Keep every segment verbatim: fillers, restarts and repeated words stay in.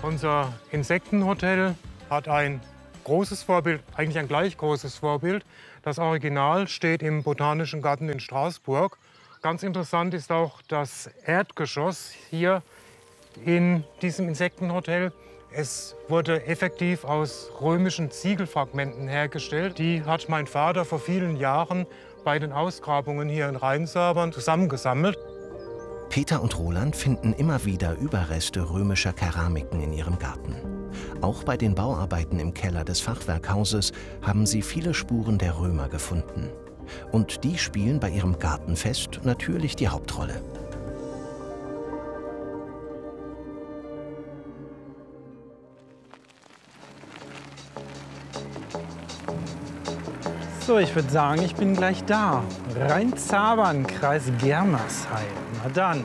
Unser Insektenhotel hat ein großes Vorbild, eigentlich ein gleich großes Vorbild. Das Original steht im Botanischen Garten in Straßburg. Ganz interessant ist auch das Erdgeschoss hier in diesem Insektenhotel. Es wurde effektiv aus römischen Ziegelfragmenten hergestellt. Die hat mein Vater vor vielen Jahren bei den Ausgrabungen hier in Rheinsabern zusammengesammelt. Peter und Roland finden immer wieder Überreste römischer Keramiken in ihrem Garten. Auch bei den Bauarbeiten im Keller des Fachwerkhauses haben sie viele Spuren der Römer gefunden. Und die spielen bei ihrem Gartenfest natürlich die Hauptrolle. So, ich würde sagen, ich bin gleich da. Rheinzabern, Kreis Germersheim. Na dann.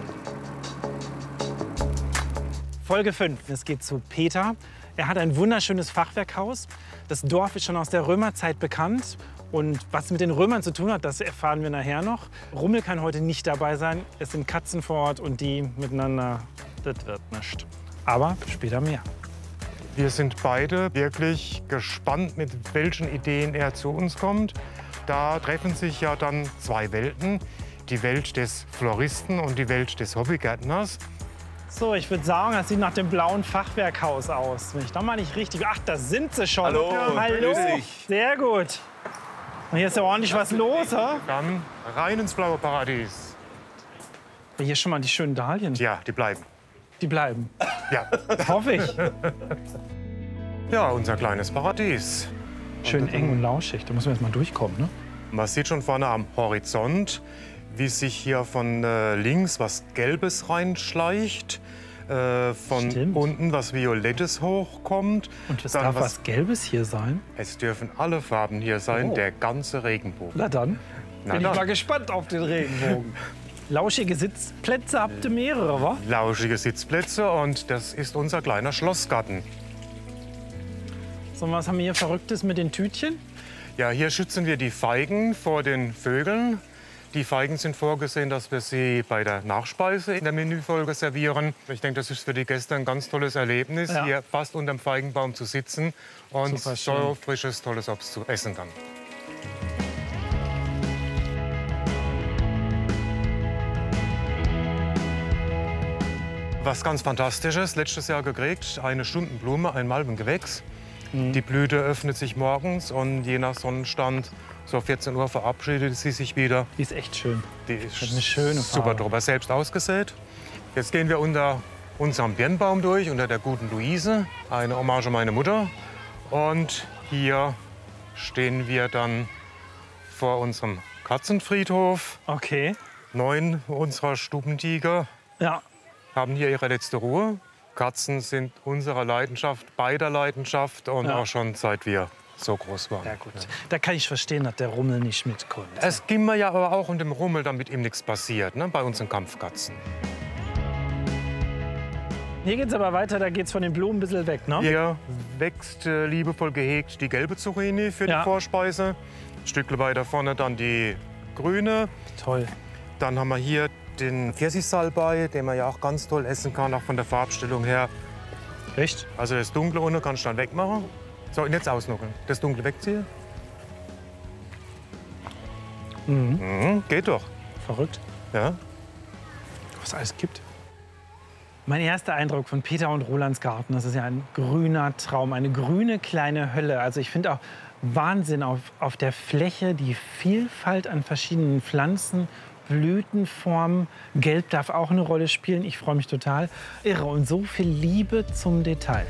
Folge fünf. Es geht zu Peter. Er hat ein wunderschönes Fachwerkhaus. Das Dorf ist schon aus der Römerzeit bekannt. Und was es mit den Römern zu tun hat, das erfahren wir nachher noch. Rummel kann heute nicht dabei sein. Es sind Katzen vor Ort und die miteinander, das wird nichts. Aber später mehr. Wir sind beide wirklich gespannt, mit welchen Ideen er zu uns kommt. Da treffen sich ja dann zwei Welten. Die Welt des Floristen und die Welt des Hobbygärtners. So, ich würde sagen, das sieht nach dem blauen Fachwerkhaus aus. Wenn ich doch mal nicht richtig... Ach, da sind sie schon. Hallo, ja, hallo. grüß dich. Sehr gut. Und hier ist ja ordentlich was los, ha? Dann rein ins blaue Paradies. Hier schon mal die schönen Dahlien. Ja, die bleiben. Die bleiben. Ja. Hoffe ich. Ja, unser kleines Paradies. Schön eng und lauschig. Da müssen wir jetzt mal durchkommen, ne? Man sieht schon vorne am Horizont, wie sich hier von äh, links was Gelbes reinschleicht. Äh, von Stimmt. unten was Violettes hochkommt. Und es Dann darf was Gelbes hier sein. Es dürfen alle Farben hier sein, Oh. der ganze Regenbogen. Na dann. Na Bin dann. ich mal gespannt auf den Regenbogen. Lauschige Sitzplätze habt ihr mehrere, wa? Lauschige Sitzplätze und das ist unser kleiner Schlossgarten. So, was haben wir hier Verrücktes mit den Tütchen? Ja, hier schützen wir die Feigen vor den Vögeln. Die Feigen sind vorgesehen, dass wir sie bei der Nachspeise in der Menüfolge servieren. Ich denke, das ist für die Gäste ein ganz tolles Erlebnis, Ja. hier fast unterm Feigenbaum zu sitzen und Super schön. so frisches, tolles Obst zu essen dann. Was ganz Fantastisches, letztes Jahr gekriegt, eine Stundenblume, ein Malvengewächs. Mhm. Die Blüte öffnet sich morgens und je nach Sonnenstand, so vierzehn Uhr verabschiedet sie sich wieder. Die ist echt schön. Die ist Hat eine schöne super Farbe. drüber, selbst ausgesät. Jetzt gehen wir unter unserem Birnbaum durch, unter der guten Luise, eine Hommage an meine Mutter. Und hier stehen wir dann vor unserem Katzenfriedhof. Okay. Neun unserer Stubentiger Ja. haben hier ihre letzte Ruhe. Katzen sind unserer Leidenschaft, beider Leidenschaft und Ja. auch schon seit wir so groß waren. Ja, gut. Da kann ich verstehen, dass der Rummel nicht mitkommt. Es ging mir ja aber auch um den Rummel, damit ihm nichts passiert, ne, bei unseren Kampfkatzen. Hier geht's aber weiter, da geht's von den Blumen ein bisschen weg, ne? Hier wächst äh, liebevoll gehegt die gelbe Zucchini für Ja. die Vorspeise. Ein Stückchen weiter vorne dann die grüne. Toll. Dann haben wir hier den Pfirsichsalbei, den man ja auch ganz toll essen kann, auch von der Farbstellung her. Echt? Also das Dunkle unten kannst du dann wegmachen. So, und jetzt ausnuckeln. Das Dunkle wegziehen. Mhm. Mhm, geht doch. Verrückt. Ja. Was es alles gibt. Mein erster Eindruck von Peter und Rolands Garten, das ist ja ein grüner Traum, eine grüne kleine Hölle. Also ich finde auch Wahnsinn auf, auf der Fläche, die Vielfalt an verschiedenen Pflanzen, Blütenformen. Gelb darf auch eine Rolle spielen. Ich freue mich total. Irre und so viel Liebe zum Detail.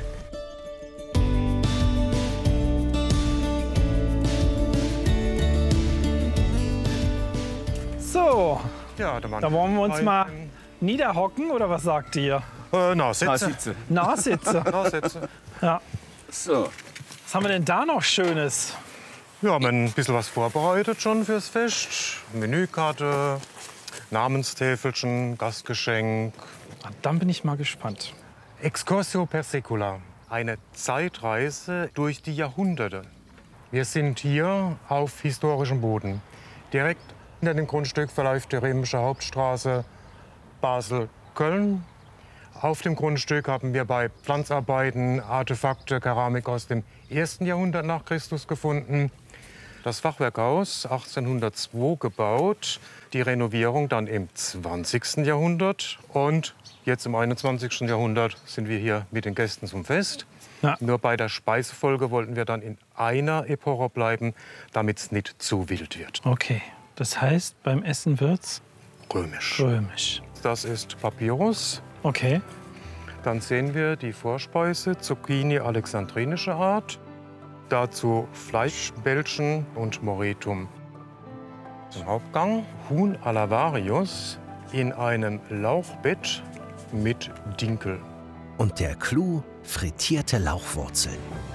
So, Ja, da, da wollen wir uns mal niederhocken, oder was sagt ihr? Äh, na, Na, Sitze. Sitze. Nachsitze. Na, Sitze. Ja. So. Was haben wir denn da noch Schönes? Wir haben ein bisschen was vorbereitet schon fürs Fest. Menükarte, Namenstäfelchen, Gastgeschenk. Ah, dann bin ich mal gespannt. Excursio per secula. Eine Zeitreise durch die Jahrhunderte. Wir sind hier auf historischem Boden. Direkt hinter dem Grundstück verläuft die Römische Hauptstraße Basel-Köln. Auf dem Grundstück haben wir bei Pflanzarbeiten Artefakte, Keramik aus dem ersten Jahrhundert nach Christus gefunden. Das Fachwerkhaus achtzehnhundertzwei gebaut, die Renovierung dann im zwanzigsten Jahrhundert. Und jetzt im einundzwanzigsten Jahrhundert sind wir hier mit den Gästen zum Fest. Ja. Nur bei der Speisefolge wollten wir dann in einer Epoche bleiben, damit es nicht zu wild wird. Okay, das heißt, beim Essen wird's Römisch. römisch. Das ist Papyrus. Okay. Dann sehen wir die Vorspeise, Zucchini alexandrinischer Art. Dazu Fleischbällchen und Moretum. Zum Hauptgang Huhn à la Varius in einem Lauchbett mit Dinkel. Und der Clou, frittierte Lauchwurzeln.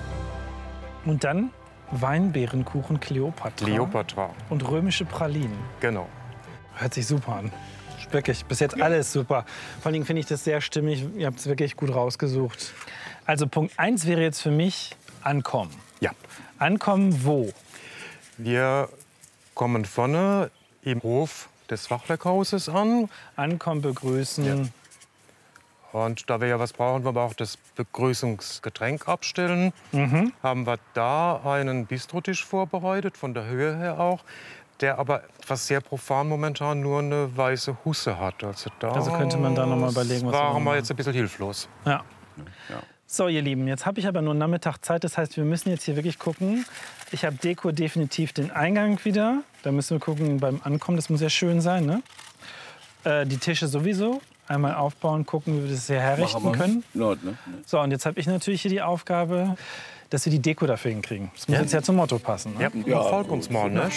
Und dann Weinbeerenkuchen Kleopatra. Kleopatra, Und römische Pralinen. genau. Hört sich super an. Wirklich, bis jetzt alles super. Vor allem finde ich das sehr stimmig. Ihr habt es wirklich gut rausgesucht. Also Punkt eins wäre jetzt für mich ankommen. Ja. Ankommen wo? Wir kommen vorne im Hof des Fachwerkhauses an. Ankommen, begrüßen. Ja. Und da wir ja was brauchen, wollen wir auch das Begrüßungsgetränk abstellen. Mhm. Haben wir da einen Bistrotisch vorbereitet, von der Höhe her auch, der aber etwas sehr profan momentan nur eine weiße Husse hat. Also, da Also könnte man da noch mal überlegen, was wir waren wir machen. jetzt ein bisschen hilflos. Ja. So, ihr Lieben, jetzt habe ich aber nur einen Nachmittag Zeit. Das heißt, wir müssen jetzt hier wirklich gucken. Ich habe Deko definitiv den Eingang wieder. Da müssen wir gucken beim Ankommen. Das muss ja schön sein, ne? Äh, die Tische sowieso. Einmal aufbauen, gucken, wie wir das hier herrichten können. Not, ne? So, und jetzt habe ich natürlich hier die Aufgabe, dass wir die Deko dafür hinkriegen. Das muss Ja. jetzt ja zum Motto passen. Ne? Ja, ja. Folgt uns mal, ne?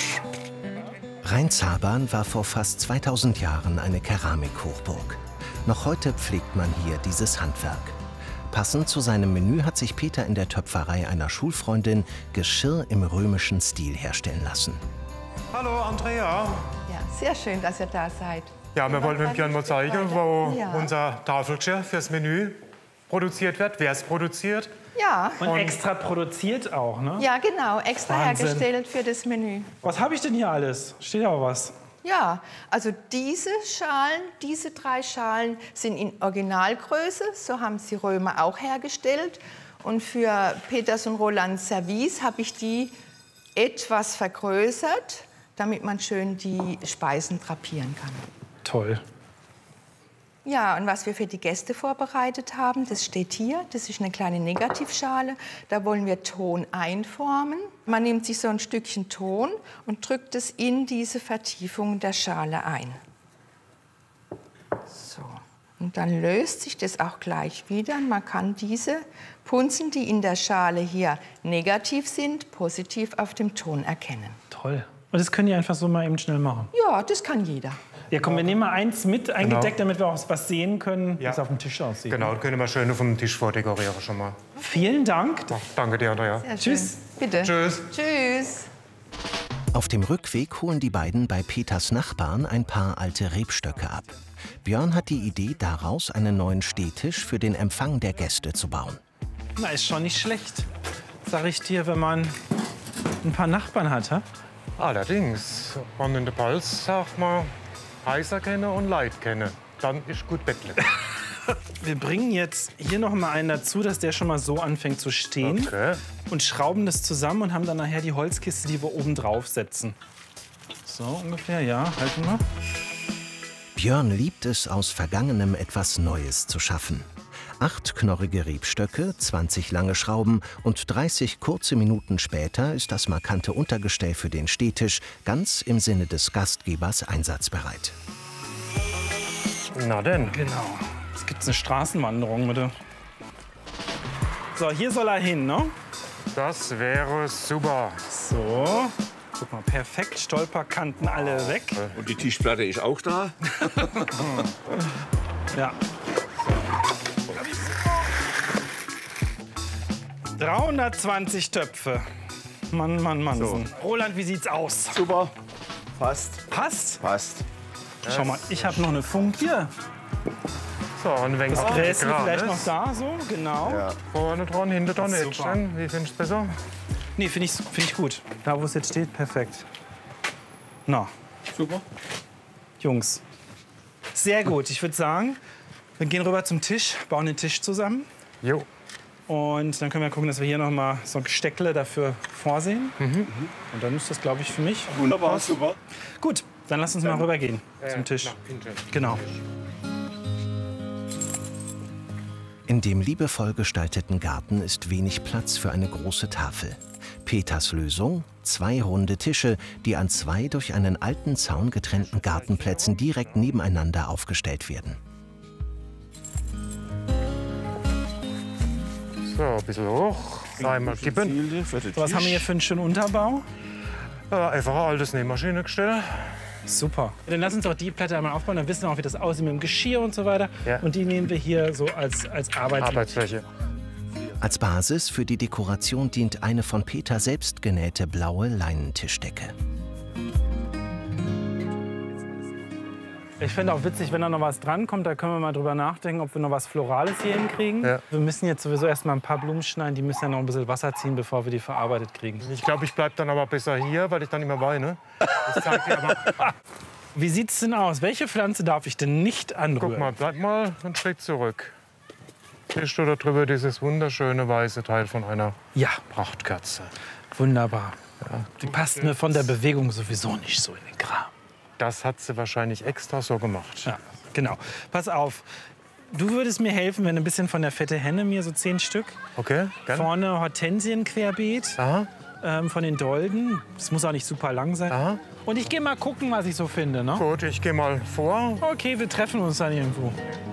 Rheinzabern war vor fast zweitausend Jahren eine Keramikhochburg. Noch heute pflegt man hier dieses Handwerk. Passend zu seinem Menü hat sich Peter in der Töpferei einer Schulfreundin Geschirr im römischen Stil herstellen lassen. Hallo, Andrea. Ja, sehr schön, dass ihr da seid. Ja, wir wollten mit Björn mal zeigen, wo Ja. unser Tafelgeschirr fürs Menü produziert wird, wer es produziert. Ja, Und extra produziert auch, ne? ja, genau, extra Wahnsinn. hergestellt für das Menü. Was habe ich denn hier alles? Steht ja auch was. Ja, also diese Schalen, diese drei Schalen sind in Originalgröße, so haben sie Römer auch hergestellt. Und für Peters und Roland Service habe ich die etwas vergrößert, damit man schön die Speisen drapieren kann. Toll. Ja, und was wir für die Gäste vorbereitet haben, das steht hier. Das ist eine kleine Negativschale. Da wollen wir Ton einformen. Man nimmt sich so ein Stückchen Ton und drückt es in diese Vertiefung der Schale ein. So. Und dann löst sich das auch gleich wieder. Und man kann diese Punzen, die in der Schale hier negativ sind, positiv auf dem Ton erkennen. Toll. Und das können die einfach so mal eben schnell machen. Ja, das kann jeder. Ja, komm, wir nehmen mal eins mit eingedeckt, damit wir auch was sehen können, wie Ja. es auf dem Tisch aussieht. Genau, können wir schön auf dem Tisch vordekorieren schon mal. Vielen Dank. Ach, danke dir, Andrea. Sehr Tschüss. schön. Bitte. Tschüss. Tschüss. Auf dem Rückweg holen die beiden bei Peters Nachbarn ein paar alte Rebstöcke ab. Björn hat die Idee, daraus einen neuen Stehtisch für den Empfang der Gäste zu bauen. Na, ist schon nicht schlecht, sag ich dir, wenn man ein paar Nachbarn hat. Hä? Allerdings, wenn in der Pals, sag mal, heißer kenne und Leid kenne, dann ist gut Bettle. Wir bringen jetzt hier noch mal einen dazu, dass der schon mal so anfängt zu stehen. Okay. Und schrauben das zusammen und haben dann nachher die Holzkiste, die wir oben drauf setzen. So ungefähr, ja, halten wir. Björn liebt es, aus Vergangenem etwas Neues zu schaffen. Acht knorrige Rebstöcke, zwanzig lange Schrauben und dreißig kurze Minuten später ist das markante Untergestell für den Stehtisch ganz im Sinne des Gastgebers einsatzbereit. Na denn. Genau. Jetzt gibt's eine Straßenwanderung, bitte. So, hier soll er hin, ne? Das wäre super. So. Guck mal, perfekt. Stolperkanten alle weg. Und die Tischplatte ist auch da. Ja. dreihundertzwanzig Töpfe. Mann, Mann, Mann. So. Roland, wie sieht's aus? Super. Passt. Passt? Passt. Schau mal, ich habe noch eine Funke. So, und wenn Das es Gräschen gerade vielleicht noch ist, da, so, genau. Ja. vorne dran, hinter dran, Super. Ätschen. Wie findest du besser? Nee, finde ich, find ich gut. Da, wo es jetzt steht, perfekt. Na, Super. Jungs, sehr gut. Ich würde sagen, Wir gehen rüber zum Tisch, bauen den Tisch zusammen. Jo. Und dann können wir gucken, dass wir hier noch mal so ein Gesteckle dafür vorsehen. Mhm. Und dann ist das, glaube ich, für mich. Wunderbar, super. Gut, dann lass uns mal rübergehen zum Tisch. Nach hinten. Genau. In dem liebevoll gestalteten Garten ist wenig Platz für eine große Tafel. Peters Lösung: zwei runde Tische, die an zwei durch einen alten Zaun getrennten Gartenplätzen direkt nebeneinander aufgestellt werden. So, ein bisschen hoch. Einmal kippen. So, was haben wir hier für einen schönen Unterbau? Äh, einfach ein altes Nähmaschinengestell. Super. Dann lass uns doch die Platte einmal aufbauen, dann wissen wir auch, wie das aussieht mit dem Geschirr und so weiter. Ja. Und die nehmen wir hier so als, als Arbeits Arbeitsfläche. Als Basis für die Dekoration dient eine von Peter selbst genähte blaue Leinentischdecke. Ich finde auch witzig, wenn da noch was drankommt, da können wir mal drüber nachdenken, ob wir noch was Florales hier hinkriegen. Ja. Wir müssen jetzt sowieso erst mal ein paar Blumen schneiden, die müssen ja noch ein bisschen Wasser ziehen, bevor wir die verarbeitet kriegen. Ich glaube, ich bleibe dann aber besser hier, weil ich dann immer weine. Das zeigt mir aber. Wie sieht's denn aus? Welche Pflanze darf ich denn nicht anrühren? Guck mal, bleib mal einen Schritt zurück. Siehst du da drüber dieses wunderschöne weiße Teil von einer Ja, Prachtkerze? wunderbar. Die passt mir von der Bewegung sowieso nicht so in den Kram. Das hat sie wahrscheinlich extra so gemacht. Ja, genau. Pass auf. Du würdest mir helfen, wenn ein bisschen von der fette Henne mir so zehn Stück. Okay, gerne. Vorne Hortensien querbeet Aha, ähm, von den Dolden. Das muss auch nicht super lang sein. aha. Und ich gehe mal gucken, was ich so finde. Ne? Gut, ich gehe mal vor. Okay, wir treffen uns dann irgendwo.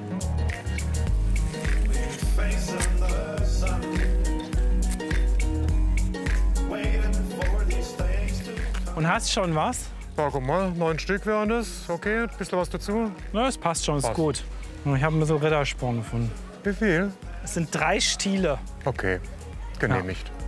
Und hast schon was? Ja, guck mal, neun Stück wären das. Okay, bisschen was dazu. Na, es passt schon, ist Passt. gut. Ich habe ein bisschen Rittersporn gefunden. Wie viel? Es sind drei Stiele. Okay, genehmigt.